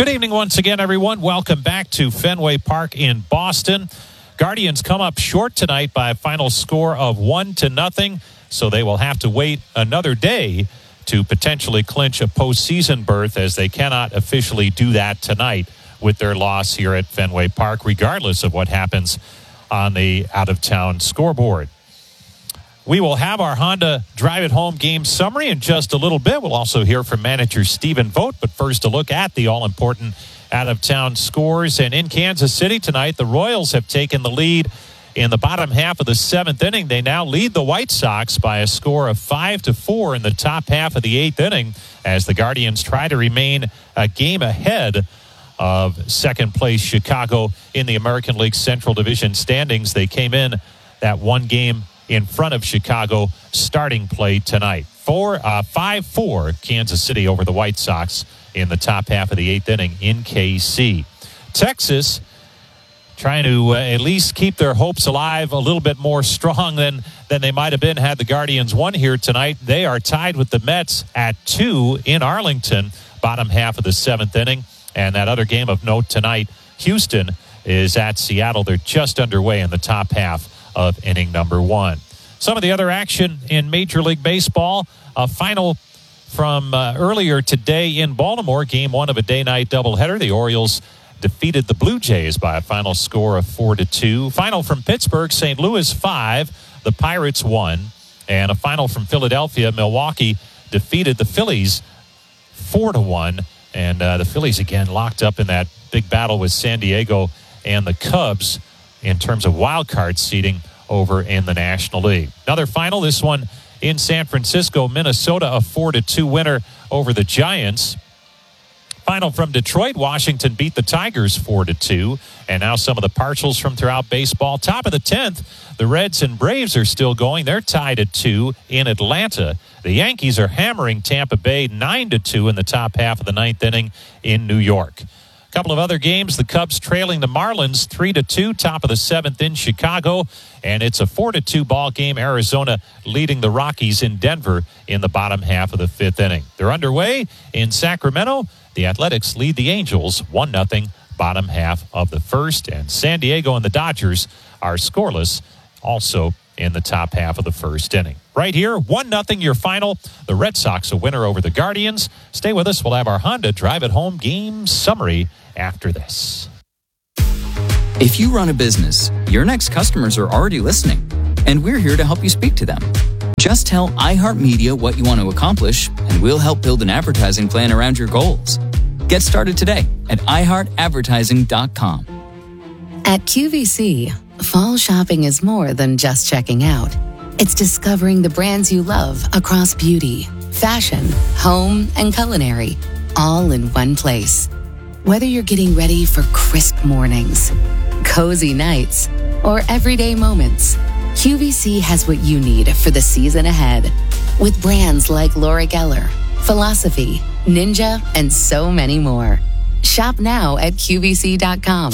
Good evening once again, everyone. Welcome back to Fenway Park in Boston. Guardians come up short tonight by a final score of 1-0, so they will have to wait another day to potentially clinch a postseason berth, as they cannot officially do that tonight with their loss here at Fenway Park, regardless of what happens on the out-of-town scoreboard. We will have our Honda Drive It Home game summary in just a little bit. We'll also hear from manager Stephen Vogt, but first a look at the all-important out-of-town scores. And in Kansas City tonight, the Royals have taken the lead in the bottom half of the seventh inning. They now lead the White Sox by a score of 5-4 in the top half of the eighth inning, as the Guardians try to remain a game ahead of second place Chicago in the American League Central Division standings. They came in that one game in front of Chicago starting play tonight. 5-4 Kansas City over the White Sox in the top half of the eighth inning in KC. Texas trying to at least keep their hopes alive a little bit more strong than they might have been had the Guardians won here tonight. They are tied with the Mets at 2 in Arlington, bottom half of the seventh inning. And that other game of note tonight, Houston is at Seattle. They're just underway in the top half of inning number 1. Some of the other action in Major League Baseball, a final from earlier today in Baltimore, game 1 of a day-night doubleheader. The Orioles defeated the Blue Jays by a final score of 4-2. Final from Pittsburgh, St. Louis 5, the Pirates 1. And a final from Philadelphia, Milwaukee defeated the Phillies 4-1. And the Phillies again locked up in that big battle with San Diego and the Cubs in terms of wild card seeding over in the National League. Another final, this one in San Francisco, Minnesota, a 4-2 winner over the Giants. Final from Detroit, Washington beat the Tigers 4-2. And now some of the partials from throughout baseball. Top of the 10th, the Reds and Braves are still going. They're tied at 2 in Atlanta. The Yankees are hammering Tampa Bay 9-2 in the top half of the ninth inning in New York. A couple of other games, the Cubs trailing the Marlins 3-2, top of the seventh in Chicago. And it's a 4-2 ball game. Arizona leading the Rockies in Denver in the bottom half of the fifth inning. They're underway in Sacramento. The Athletics lead the Angels 1-0, bottom half of the first. And San Diego and the Dodgers are scoreless, also in the top half of the first inning. Right here, 1-0 your final. The Red Sox a winner over the Guardians. Stay with us. We'll have our Honda Drive It Home game summary after this. If you run a business, your next customers are already listening, and we're here to help you speak to them. Just tell iHeartMedia what you want to accomplish, and we'll help build an advertising plan around your goals. Get started today at iHeartAdvertising.com. At QVC, fall shopping is more than just checking out. It's discovering the brands you love across beauty, fashion, home, and culinary, all in one place. Whether you're getting ready for crisp mornings, cozy nights, or everyday moments, QVC has what you need for the season ahead. With brands like Laura Geller, Philosophy, Ninja, and so many more. Shop now at QVC.com.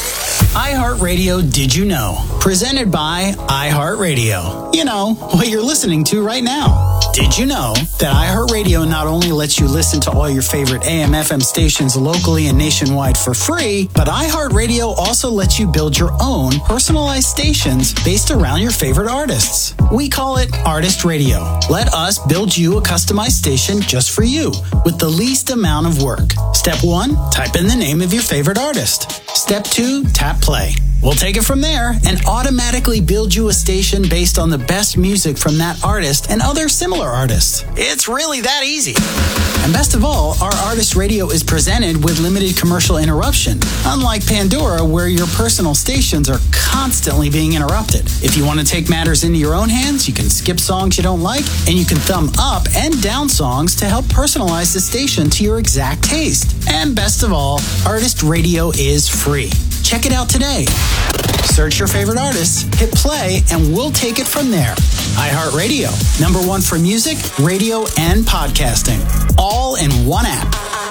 iHeartRadio Did You Know? Presented by iHeartRadio. You know, what you're listening to right now. Did you know that iHeartRadio not only lets you listen to all your favorite AM/FM stations locally and nationwide for free, but iHeartRadio also lets you build your own personalized stations based around your favorite artists. We call it Artist Radio. Let us build you a customized station just for you with the least amount of work. Step 1, type in the name of your favorite artist. Step 2, tap play. We'll take it from there and automatically build you a station based on the best music from that artist and other similar artists. It's really that easy. And best of all, our Artist Radio is presented with limited commercial interruption, unlike Pandora, where your personal stations are constantly being interrupted. If you want to take matters into your own hands, you can skip songs you don't like, and you can thumb up and down songs to help personalize the station to your exact taste. And best of all, Artist Radio is free. Check it out today. Search your favorite artists, hit play, and we'll take it from there. iHeartRadio, #1 for music, radio, and podcasting. All in one app.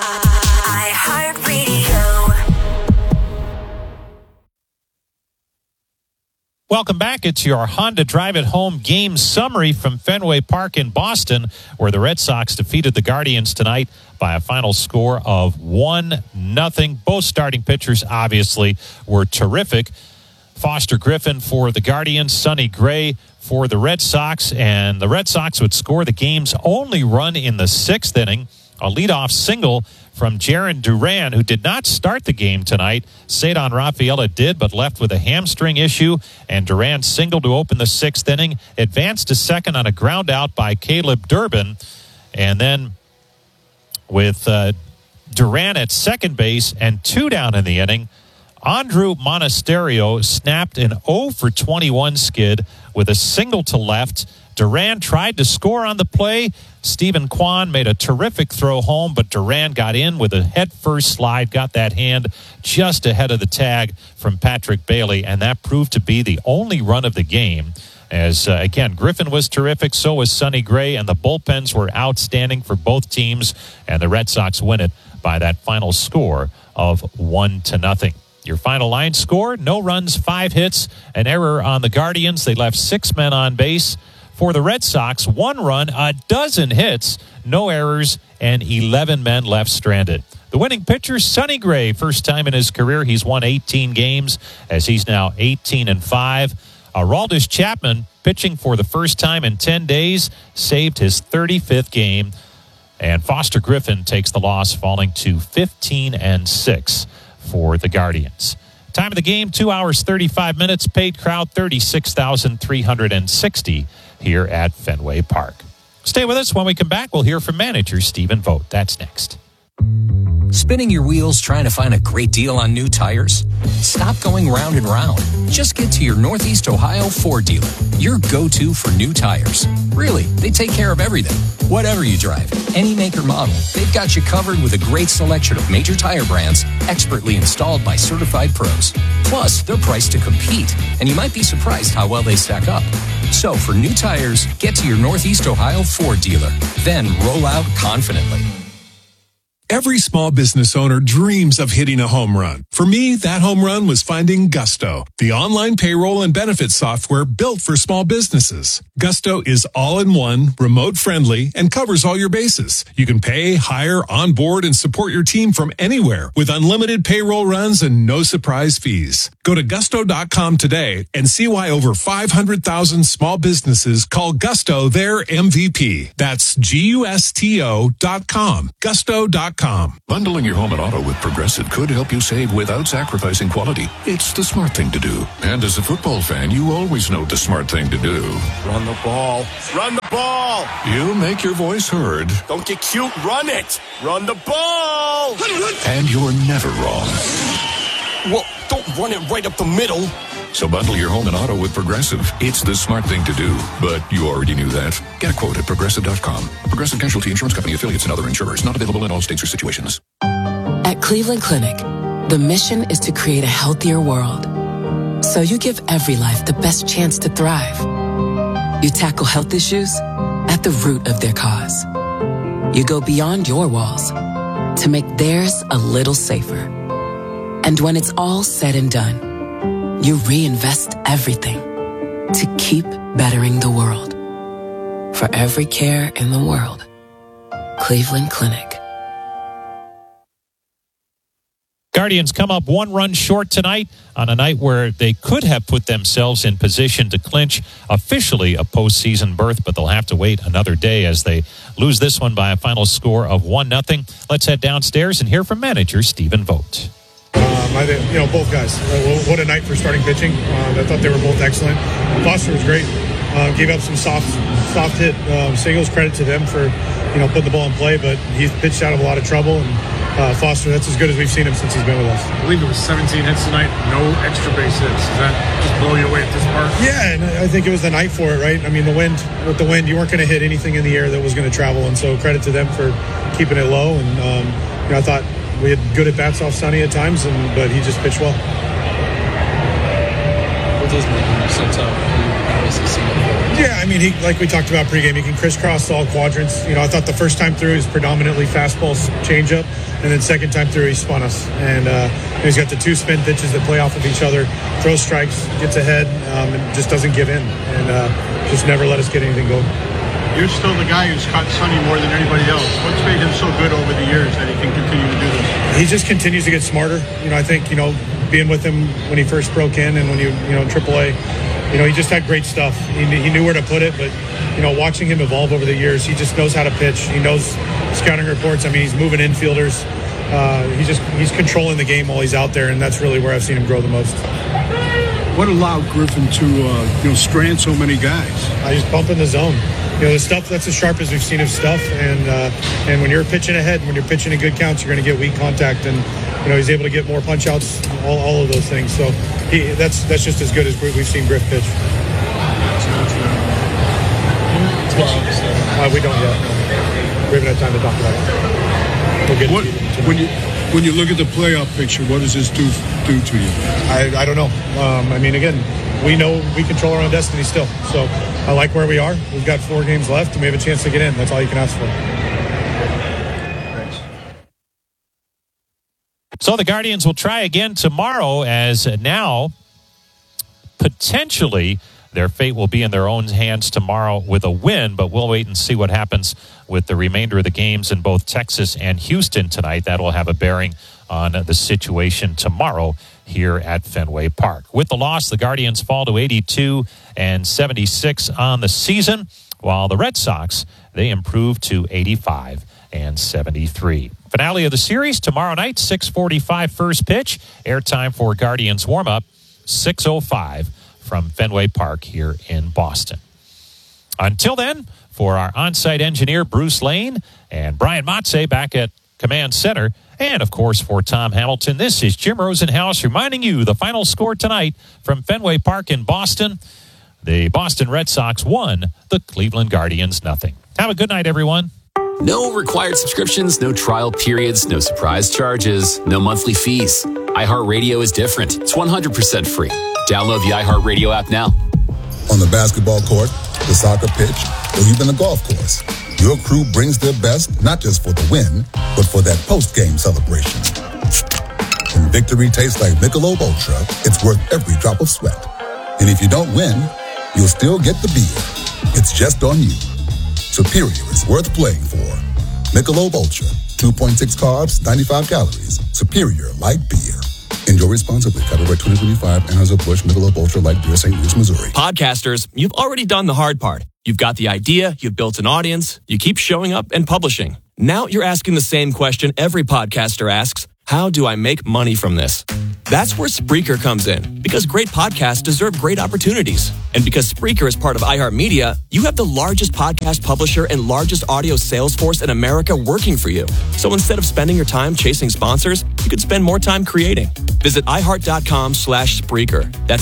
iHeartRadio. Welcome back. It's your Honda Drive It Home game summary from Fenway Park in Boston, where the Red Sox defeated the Guardians tonight by a final score of 1-0. Both starting pitchers, obviously, were terrific. Foster Griffin for the Guardians, Sonny Gray for the Red Sox, and the Red Sox would score the game's only run in the 6th inning. A leadoff single from Jarren Duran, who did not start the game tonight. Cedar Rafaela did, but left with a hamstring issue, and Duran singled to open the 6th inning, advanced to second on a ground out by Caleb Durbin, and then with Duran at second base and 2 down in the inning, Andrew Monasterio snapped an 0-for-21 skid with a single to left. Duran tried to score on the play. Stephen Kwan made a terrific throw home, but Duran got in with a head-first slide, got that hand just ahead of the tag from Patrick Bailey, and that proved to be the only run of the game. As, again, Griffin was terrific, so was Sonny Gray, and the bullpens were outstanding for both teams, and the Red Sox win it by that final score of 1-0. Your final line score, no runs, 5 hits, an error on the Guardians. They left 6 men on base. For the Red Sox, 1 run, 12 hits, no errors, and 11 men left stranded. The winning pitcher, Sonny Gray, first time in his career, he's won 18 games, as he's now 18-5. Aroldis Chapman, pitching for the first time in 10 days, saved his 35th game. And Foster Griffin takes the loss, falling to 15-6 for the Guardians. Time of the game, 2 hours, 35 minutes. Paid crowd, 36,360 here at Fenway Park. Stay with us. When we come back, we'll hear from manager Stephen Vogt. That's next. Spinning your wheels trying to find a great deal on new tires? Stop going round and round. Just get to your Northeast Ohio Ford dealer, your go-to for new tires. Really, they take care of everything. Whatever you drive, any make or model, they've got you covered with a great selection of major tire brands, expertly installed by certified pros. Plus, they're priced to compete, and you might be surprised how well they stack up. So, for new tires, get to your Northeast Ohio Ford dealer. Then roll out confidently. Every small business owner dreams of hitting a home run. For me, that home run was finding Gusto, the online payroll and benefits software built for small businesses. Gusto is all-in-one, remote-friendly, and covers all your bases. You can pay, hire, onboard, and support your team from anywhere with unlimited payroll runs and no surprise fees. Go to gusto.com today and see why over 500,000 small businesses call Gusto their MVP. That's GUSTO.com. Gusto.com. Bundling your home and auto with Progressive could help you save without sacrificing quality. It's the smart thing to do. And as a football fan, you always know the smart thing to do. Run the ball. Run the ball. You make your voice heard. Don't get cute. Run it. Run the ball. And you're never wrong. Well, don't run it right up the middle. So bundle your home and auto with Progressive. It's the smart thing to do. But you already knew that. Get a quote at Progressive.com. A Progressive Casualty Insurance Company, affiliates, and other insurers. Not available in all states or situations. At Cleveland Clinic, the mission is to create a healthier world. So you give every life the best chance to thrive. You tackle health issues at the root of their cause. You go beyond your walls to make theirs a little safer. And when it's all said and done, you reinvest everything to keep bettering the world. For every care in the world, Cleveland Clinic. Guardians come up 1 run short tonight on a night where they could have put themselves in position to clinch officially a postseason berth, but they'll have to wait another day as they lose this one by a final score of 1-0. Let's head downstairs and hear from manager Stephen Vogt. I think, both guys. What a night for starting pitching. I thought they were both excellent. Foster was great. Gave up some soft hit singles. Credit to them for, putting the ball in play, but he's pitched out of a lot of trouble. And Foster, that's as good as we've seen him since he's been with us. I believe it was 17 hits tonight, no extra base hits. Does that just blow you away at this part? Yeah, and I think it was the night for it, right? I mean, with the wind, you weren't going to hit anything in the air that was going to travel, and so credit to them for keeping it low. And I thought we had good at-bats off Sonny at times, but he just pitched well. What does make him so tough? Yeah, I mean, he, like we talked about pregame, he can crisscross all quadrants. I thought the first time through he was predominantly fastball changeup, and then second time through he spun us. And he's got the 2 spin pitches that play off of each other, throws strikes, gets ahead, and just doesn't give in, and just never let us get anything going. you're still the guy who's caught Sonny more than anybody else. What's made him so good over the years that he can continue to do this? He just continues to get smarter. I think, being with him when he first broke in and when in AAA, he just had great stuff. He knew where to put it, but, watching him evolve over the years, he just knows how to pitch. He knows scouting reports. I mean, he's moving infielders. He's controlling the game while he's out there, and that's really where I've seen him grow the most. What allowed Griffin to strand so many guys? I just bump in the zone. The stuff that's as sharp as we've seen his stuff, and when you're pitching ahead, when you're pitching in good counts, you're going to get weak contact, and he's able to get more punch outs, all of those things. So that's just as good as we've seen Griff pitch. We don't yet. We haven't had time to talk about it. We'll get to it when you look at the playoff picture, what does this do to you? I don't know. Again, we know we control our own destiny still. So I like where we are. We've got 4 games left, and we have a chance to get in. That's all you can ask for. Thanks. So the Guardians will try again tomorrow, as now potentially their fate will be in their own hands tomorrow with a win, but we'll wait and see what happens with the remainder of the games in both Texas and Houston tonight. That will have a bearing on the situation tomorrow here at Fenway Park. With the loss, the Guardians fall to 82-76 on the season, while the Red Sox, they improve to 85-73. Finale of the series tomorrow night, 6:45 first pitch. Airtime for Guardians warm-up, 6:05 from Fenway Park here in Boston. Until then, for our on-site engineer, Bruce Lane, and Brian Motze back at Command Center, and, of course, for Tom Hamilton, this is Jim Rosenhaus reminding you the final score tonight from Fenway Park in Boston. The Boston Red Sox won, the Cleveland Guardians nothing. Have a good night, everyone. No required subscriptions, no trial periods, no surprise charges, no monthly fees. iHeartRadio is different. It's 100% free. Download the iHeartRadio app now. On the basketball court, the soccer pitch, or even the golf course, your crew brings their best not just for the win, but for that post-game celebration. When victory tastes like Michelob Ultra, it's worth every drop of sweat. And if you don't win, you'll still get the beer. It's just on you. Superior is worth playing for. Michelob Ultra, 2.6 carbs, 95 calories. Superior light beer. Enjoy responsibly. Copyright 2025. Anheuser-Busch Michelob Ultra Light Beer, St. Louis, Missouri. Podcasters, you've already done the hard part. You've got the idea, you've built an audience, you keep showing up and publishing. Now you're asking the same question every podcaster asks: how do I make money from this? That's where Spreaker comes in, because great podcasts deserve great opportunities. And because Spreaker is part of iHeartMedia, you have the largest podcast publisher and largest audio sales force in America working for you. So instead of spending your time chasing sponsors, you could spend more time creating. Visit iHeart.com/Spreaker. That's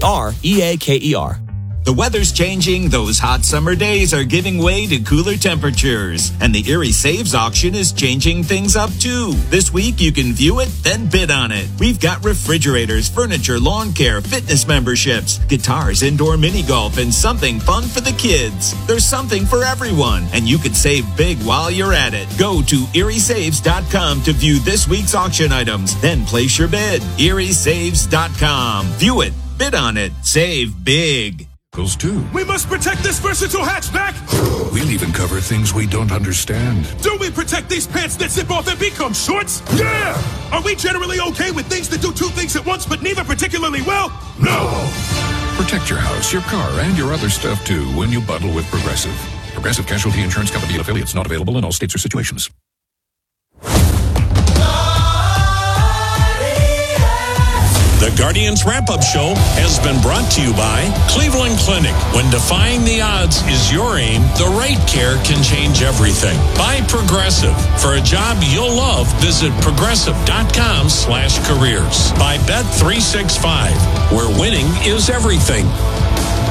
SPREAKER. The weather's changing. Those hot summer days are giving way to cooler temperatures. And the Erie Saves auction is changing things up too. This week you can view it, then bid on it. We've got refrigerators, furniture, lawn care, fitness memberships, guitars, indoor mini golf, and something fun for the kids. There's something for everyone, and you could save big while you're at it. Go to eriesaves.com to view this week's auction items. Then place your bid. eriesaves.com. View it, bid on it, save big. Too. We must protect this versatile hatchback. We'll even cover things we don't understand. Do we protect these pants that zip off and become shorts? Yeah! Are we generally okay with things that do 2 things at once but neither particularly well? No! Protect your house, your car, and your other stuff too when you bundle with Progressive. Progressive Casualty Insurance Company and affiliates, not available in all states or situations. The Guardians Wrap-Up Show has been brought to you by Cleveland Clinic. When defying the odds is your aim, the right care can change everything. By Progressive. For a job you'll love, visit progressive.com/careers. By Bet365, where winning is everything.